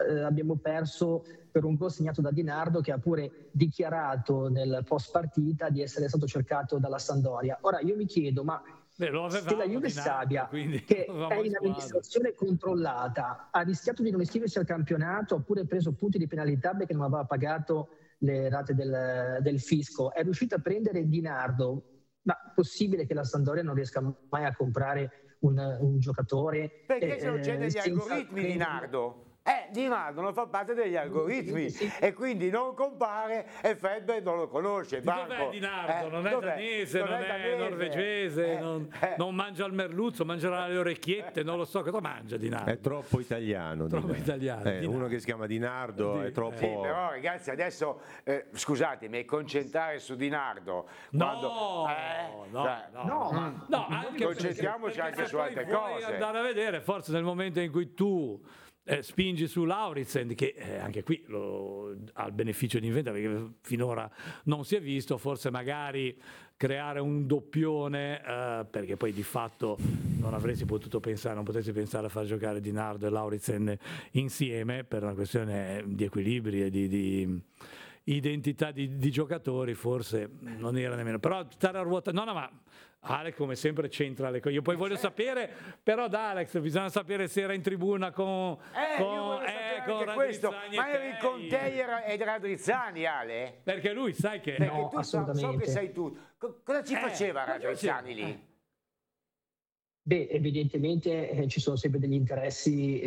abbiamo perso per un gol segnato da Di Nardo, che ha pure dichiarato nel post partita di essere stato cercato dalla Sampdoria. Ora io mi chiedo, ma se la Juve Stabia, che è in amministrazione controllata, ha rischiato di non iscriversi al campionato oppure preso punti di penalità perché non aveva pagato le rate del fisco, è riuscita a prendere Di Nardo, ma è possibile che la Sampdoria non riesca mai a comprare un giocatore? Perché se non c'è degli algoritmi Di Nardo? Di Nardo non fa parte degli algoritmi e quindi non compare e Fedber non lo conosce. Dov'è Di Nardo? Non è danese, non è norvegese, non mangia il merluzzo, mangerà le orecchiette, non lo so cosa mangia Di Nardo. È troppo italiano. Troppo italiano. Uno che si chiama Di Nardo è troppo... Sì, però ragazzi adesso, scusatemi, concentrare su Di Nardo. No, concentriamoci anche su altre cose. Andare a vedere, forse nel momento in cui tu spingi su Lauritsen, che anche qui ha il beneficio di inventare perché finora non si è visto, forse magari creare un doppione, perché poi di fatto non avresti potuto pensare, non potessi pensare a far giocare Di Nardo e Lauritsen insieme per una questione di equilibri e di identità di giocatori, forse non era nemmeno, però stare a ruota, no, ma Alex come sempre c'entra le cose. Io poi voglio sapere, però da Alex bisogna sapere se era in tribuna con Radrizzani. Ma eri con te ed Radrizzani, Ale? Perché lui sai che... Perché no, tu so che sei tu. Cosa ci faceva Radrizzani lì? Beh, evidentemente ci sono sempre degli interessi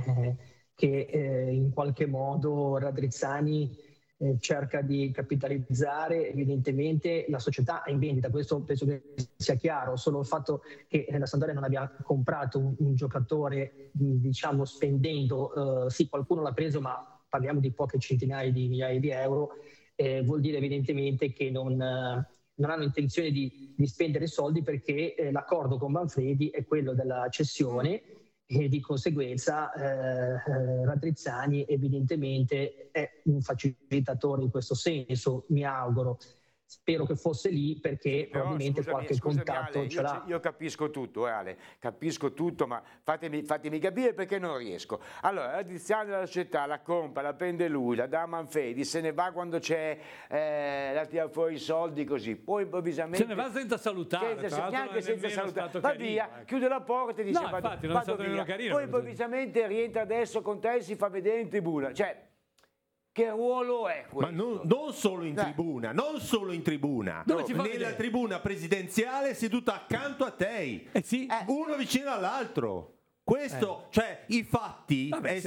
che in qualche modo Radrizzani cerca di capitalizzare. Evidentemente la società è in vendita, questo penso che sia chiaro, solo il fatto che la Sampdoria non abbia comprato un giocatore, diciamo spendendo, sì qualcuno l'ha preso ma parliamo di poche centinaia di migliaia di euro, vuol dire evidentemente che non hanno intenzione di spendere soldi, perché l'accordo con Manfredi è quello della cessione e di conseguenza Radrizzani evidentemente è un facilitatore in questo senso, mi auguro. Spero che fosse lì, perché probabilmente qualche contatto Ale, ce l'ha. Io capisco tutto, Ale, capisco tutto, ma fatemi capire perché non riesco. Allora, Radrizzani della società la compra, la prende lui, la dà a Manfredi, se ne va quando c'è, la tira fuori i soldi così, poi improvvisamente... Se ne va senza salutare, neanche senza salutare, va via, chiude la porta e dice no, infatti, non è stato via. carino, Poi improvvisamente rientra adesso con te e si fa vedere in tribuna, cioè... Che ruolo è questo? Ma non solo in tribuna, non solo in tribuna. Nella tribuna presidenziale seduta accanto a te, uno vicino all'altro. Questo, cioè i fatti,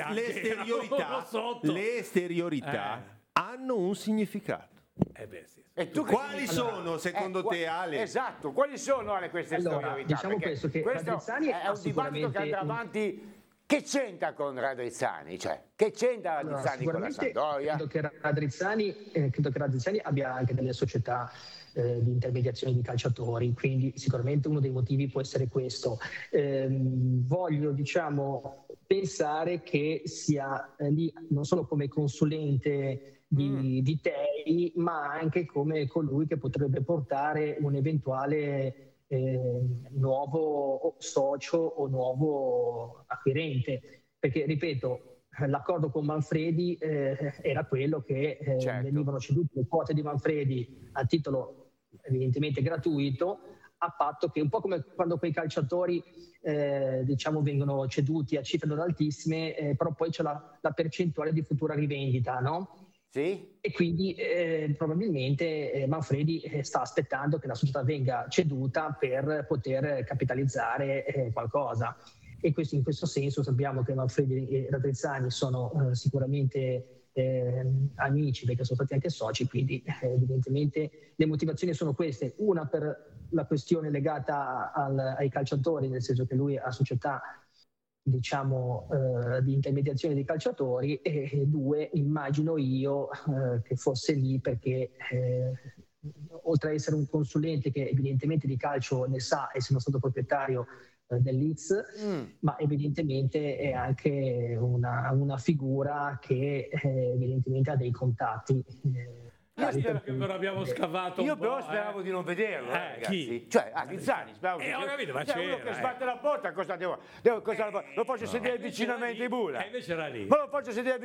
le esteriorità hanno un significato. E tu quali sono secondo te, Ale? Esatto, quali sono Ale queste esteriorità? Diciamo questo è un dibattito che andrà avanti. Che c'entra con Radrizzani? Cioè, che c'entra Radrizzani con la Sampdoria? Credo che Radrizzani abbia anche delle società di intermediazione di calciatori, quindi sicuramente uno dei motivi può essere questo. Voglio, diciamo, pensare che sia lì non solo come consulente di Tei, ma anche come colui che potrebbe portare un eventuale nuovo socio o nuovo acquirente, perché ripeto l'accordo con Manfredi era quello che venivano cedute le quote di Manfredi a titolo evidentemente gratuito, a patto che un po' come quando quei calciatori diciamo vengono ceduti a cifre non altissime, però poi c'è la percentuale di futura rivendita, no? Sì. E quindi probabilmente Manfredi sta aspettando che la società venga ceduta per poter capitalizzare qualcosa. E in questo senso sappiamo che Manfredi e Radrizzani sono sicuramente amici, perché sono stati anche soci, quindi evidentemente le motivazioni sono queste: una per la questione legata ai calciatori, nel senso che lui ha società, diciamo, di intermediazione dei calciatori, e due, immagino io, che fosse lì perché oltre ad essere un consulente che evidentemente di calcio ne sa, essendo stato proprietario del Leeds, ma evidentemente è anche una figura che evidentemente ha dei contatti. Che però abbiamo scavato un po'. Io però speravo di non vederlo, ragazzi. Chi? Cioè, Radrizzani, speravo ho capito, ma c'era, uno che sbatte la porta, cosa devo lo faccio sedere vicino a me in tribuna. Invece era lì. Ma lo faccio sedere